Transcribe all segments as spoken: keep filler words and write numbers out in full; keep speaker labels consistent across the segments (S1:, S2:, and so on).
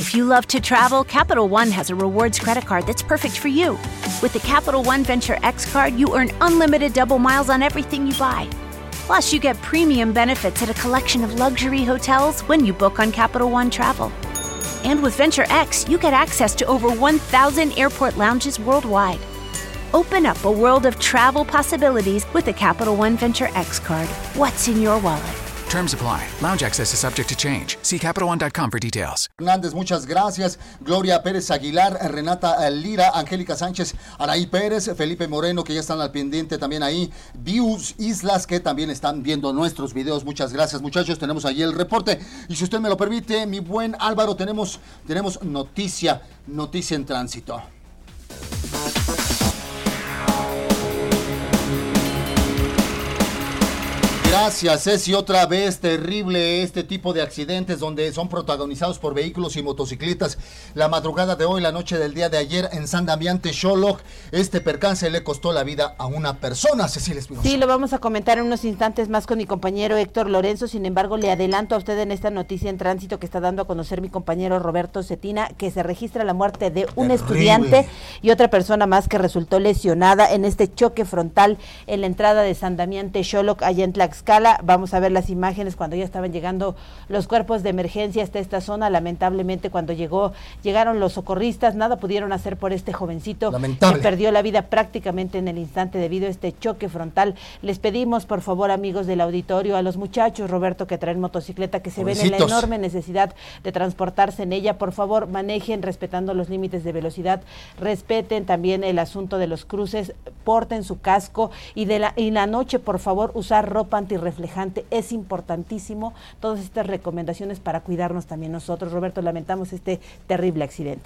S1: If you love to travel, Capital One has a rewards credit card that's perfect for you. With the Capital One Venture X card, you earn unlimited double miles on everything you buy. Plus, you get premium benefits at a collection of luxury hotels when you book on Capital One Travel. And with Venture X, you get access to over one thousand airport lounges worldwide. Open up a world of travel possibilities with the Capital One Venture X card. What's in your wallet?
S2: Terms apply. Lounge access is subject to change. See Capital One dot com for details.
S3: Hernández, muchas gracias. Gloria Pérez Aguilar, Renata Lira, Angélica Sánchez, Araí Pérez, Felipe Moreno, que ya están al pendiente también ahí. Views Islas, que también están viendo nuestros videos. Muchas gracias, muchachos. Tenemos ahí el reporte. Y si usted me lo permite, mi buen Álvaro, tenemos, tenemos noticia, noticia en tránsito. Gracias, Ceci. Otra vez terrible este tipo de accidentes donde son protagonizados por vehículos y motocicletas. La madrugada de hoy, la noche del día de ayer en San Damián Texoloc, este percance le costó la vida a una persona. Cecilia Espinosa.
S4: Sí, lo vamos a comentar en unos instantes más con mi compañero Héctor Lorenzo. Sin embargo, le adelanto a usted en esta noticia en tránsito que está dando a conocer mi compañero Roberto Cetina, que se registra la muerte de un terrible estudiante y otra persona más que resultó lesionada en este choque frontal en la entrada de San Damián Texoloc, allá en Tlaxcala. Vamos a ver las imágenes cuando ya estaban llegando los cuerpos de emergencia hasta esta zona. Lamentablemente, cuando llegó, llegaron los socorristas, nada pudieron hacer por este jovencito. Lamentable. Que perdió la vida prácticamente en el instante debido a este choque frontal. Les pedimos, por favor, amigos del auditorio, a los muchachos, Roberto, que traen motocicleta, que se Pobrecitos. ven en la enorme necesidad de transportarse en ella, por favor, manejen respetando los límites de velocidad, respeten también el asunto de los cruces, porten su casco y de la, y la noche, por favor, usar ropa anti reflejante, es importantísimo. Todas estas recomendaciones para cuidarnos también nosotros. Roberto, lamentamos este terrible accidente.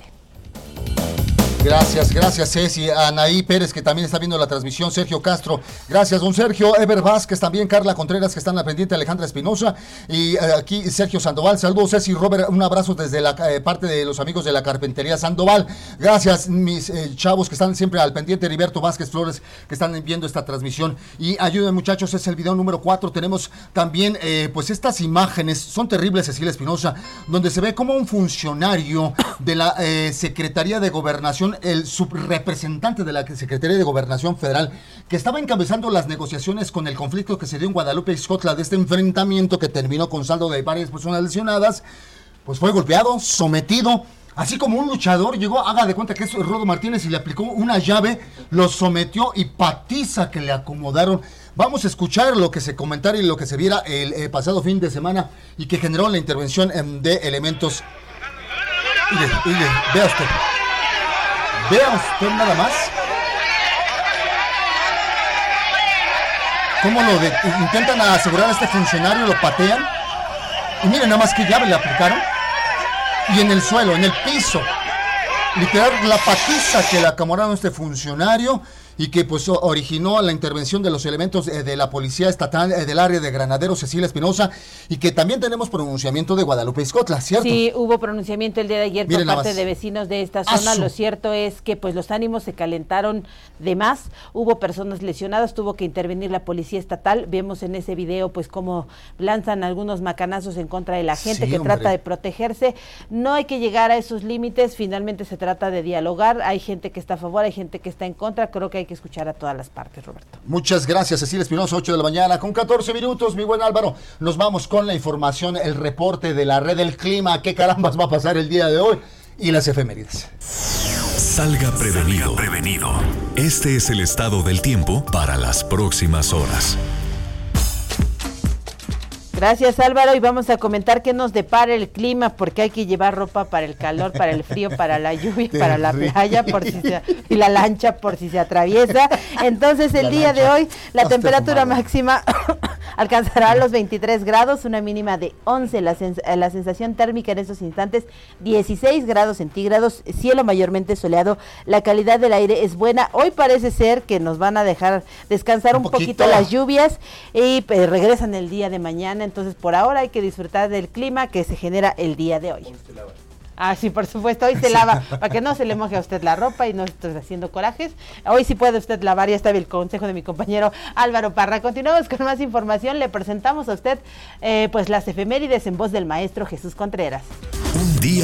S3: Gracias, gracias Ceci, Anaí Pérez, que también está viendo la transmisión, Sergio Castro, gracias don Sergio, Ever Vázquez también, Carla Contreras, que están al pendiente, Alejandra Espinosa, y eh, aquí Sergio Sandoval, saludos Ceci, Robert, un abrazo desde la eh, parte de los amigos de la Carpintería Sandoval, gracias mis eh, chavos que están siempre al pendiente, Heriberto Vázquez Flores, que están viendo esta transmisión, y ayuden muchachos, es el video número cuatro, tenemos también eh, pues estas imágenes, son terribles Cecilia Espinosa, donde se ve como un funcionario de la eh, Secretaría de Gobernación, el subrepresentante de la Secretaría de Gobernación Federal, que estaba encabezando las negociaciones con el conflicto que se dio en Guadalupe, Ixcotla, de este enfrentamiento que terminó con saldo de varias personas lesionadas, pues fue golpeado, sometido, así como un luchador llegó, haga de cuenta que es Rodo Martínez y le aplicó una llave, lo sometió y patiza que le acomodaron. Vamos a escuchar lo que se comentara y lo que se viera el eh, pasado fin de semana y que generó la intervención eh, de elementos. Mire, mire, vea usted. Vea usted nada más cómo lo de, intentan asegurar a este funcionario, lo patean y miren nada más qué llave le aplicaron y en el suelo, en el piso, literal la patiza que le acomodaron a este funcionario y que pues originó la intervención de los elementos eh, de la Policía Estatal eh, del área de Granaderos, Cecilia Espinosa, y que también tenemos pronunciamiento de Guadalupe Ixcotla, ¿cierto?
S4: Sí, hubo pronunciamiento el día de ayer Miren por parte de vecinos de esta zona. Asu. Lo cierto es que pues los ánimos se calentaron de más, hubo personas lesionadas, tuvo que intervenir la Policía Estatal, vemos en ese video pues cómo lanzan algunos macanazos en contra de la gente sí, que hombre. trata de protegerse. No hay que llegar a esos límites, finalmente se trata de dialogar, hay gente que está a favor, hay gente que está en contra, creo que hay que escuchar a todas las partes, Roberto.
S3: Muchas gracias, Cecilia Espinosa, ocho de la mañana con catorce minutos, mi buen Álvaro. Nos vamos con la información, el reporte de la red del clima, qué carambas va a pasar el día de hoy y las efemérides.
S5: Salga prevenido. Salga prevenido. Este es el estado del tiempo para las próximas horas.
S4: Gracias Álvaro, y vamos a comentar qué nos depara el clima, porque hay que llevar ropa para el calor, para el frío, para la lluvia, para la playa por si se, y la lancha por si se atraviesa. Entonces el la día lancha. de hoy la no temperatura máxima alcanzará los veintitrés grados, una mínima de once, la, sens la sensación térmica en estos instantes dieciséis grados centígrados, cielo mayormente soleado, la calidad del aire es buena. Hoy parece ser que nos van a dejar descansar un, un poquito. poquito las lluvias y pues, regresan el día de mañana. Entonces por ahora hay que disfrutar del clima que se genera el día de hoy. Ah, sí, por supuesto, hoy se lava, para que no se le moje a usted la ropa y no esté haciendo corajes. Hoy sí puede usted lavar, ya está el consejo de mi compañero Álvaro Parra. Continuamos con más información, le presentamos a usted eh, pues las efemérides en voz del maestro Jesús Contreras.
S5: Un día